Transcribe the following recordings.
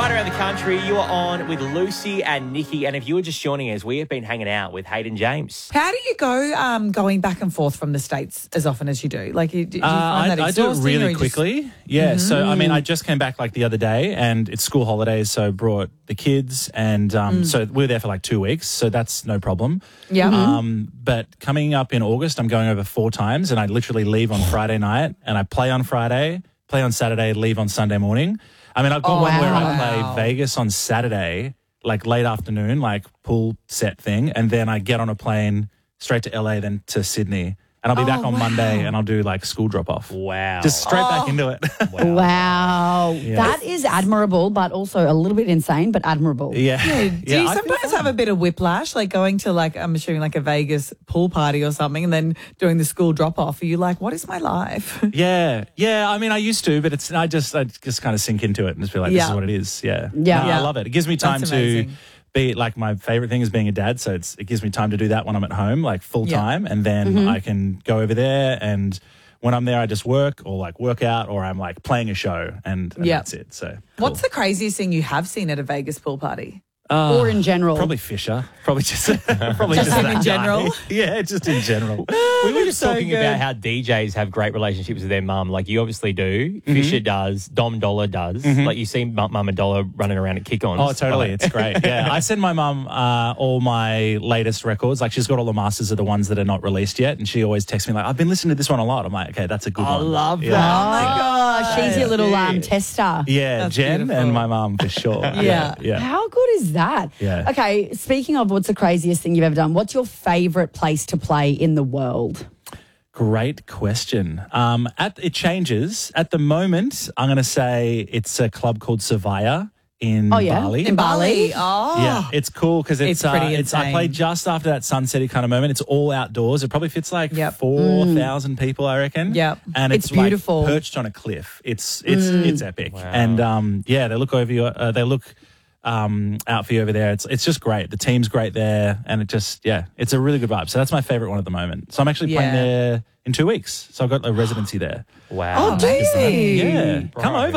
Right around the country, you are on with Lucy and Nikki. And if you were just joining us, we have been hanging out with Hayden James. How do you go going back and forth from the States as often as you do? Like, do you find that I do it exhausting? really quickly. Yeah. So, I mean, I just came back like the other day and it's school holidays. So I brought the kids and so we were there for like 2 weeks. So that's no problem. Yeah. But coming up in August, I'm going over 4 times and I literally leave on Friday night and I play on Friday, play on Saturday, leave on Sunday morning. I mean, I've got one where I play Vegas on Saturday, like late afternoon, like pool set thing. And then I get on a plane straight to LA, then to Sydney. And I'll be back on Monday and I'll do like school drop off. Wow. Just straight back into it. Wow. Yeah. That is admirable, but also a little bit insane, but admirable. Yeah. Do you sometimes have a bit of whiplash, like going to like, I'm assuming like a Vegas pool party or something and then doing the school drop off? Are you like, what is my life? Yeah. I mean, I used to, but I just kind of sink into it and just be like, this is what it is. Yeah. Yeah. No, I love it. It gives me time That's to amazing. be like, my favorite thing is being a dad. So it gives me time to do that when I'm at home, like full time. And then I can go over there and when I'm there, I just work or like work out or I'm like playing a show and that's it. So What's the craziest thing you have seen at a Vegas pool party? Or in general. Probably Fisher. Probably just him in that general? guy. Yeah, just in general. We were just so talking good. about how DJs have great relationships with their mum. Like you obviously do. Fisher does. Dom Dollar does. Like you see Mum and Dollar running around at kick-ons. Oh, totally. It's great. Yeah. I send my mum all my latest records. Like she's got all the masters of the ones that are not released yet. And she always texts me like, I've been listening to this one a lot. I'm like, okay, that's a good one. I love that. Oh, my gosh. She's your little tester. Yeah, That's Jen beautiful. and my mum for sure. Yeah. How good is that? Yeah. Okay, speaking of what's the craziest thing you've ever done, what's your favourite place to play in the world? Great question. It changes. At the moment, I'm going to say it's a club called Savaya in Bali. In Bali? Oh. Yeah, it's cool because It's pretty I insane. played just after that sunsetty kind of moment. It's all outdoors. It probably fits like 4,000 people, I reckon. Yep. And It's it's like beautiful. perched on a cliff. It's epic. And they look over you. They look out for you over there. It's just great. The team's great there, and it's a really good vibe. So that's my favorite one at the moment. So I'm actually playing there in 2 weeks. So I've got a residency there. Wow. Oh, do you? Yeah, come over.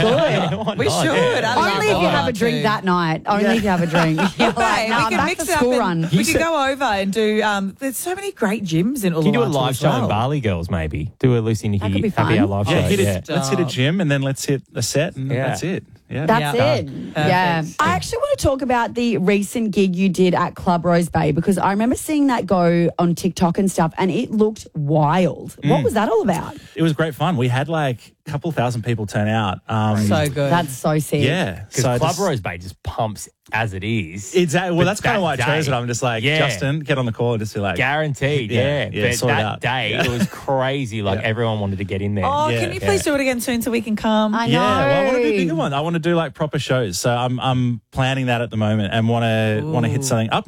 We should. Only if you have a drink that night. Only if you have a drink. You're like, no, we I'm can back mix to it up school and run. we could go over and do. There's so many great gyms in Uluwatu. Can you do a live as show well. in Bali, girls, maybe? Do a Lucy and That could Nikki be happy fun. hour live show. Let's hit a gym and then let's hit a set and that's it. Yeah. That's it. Yeah. I actually want to talk about the recent gig you did at Club Rose Bay because I remember seeing that go on TikTok and stuff and it looked wild. What was that all about? It was great fun. We had like a couple thousand people turn out. So good. That's so sick. Yeah. Because Club Rose Bay just pumps as it is. Exactly. Well, But that's kind of why I that chose day- it. I'm just like, Justin, get on the call and just be like, Guaranteed, yeah. But sort it that out. day, it was crazy. Like, everyone wanted to get in there. Oh, Yeah. can you please do it again soon so we can come? I know. Yeah, well, I want to do a bigger one. I want to do like proper shows. So I'm planning that at the moment and want to hit something up